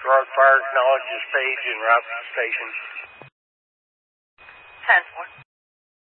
Gerard Fire acknowledges page and route to station. 10-4.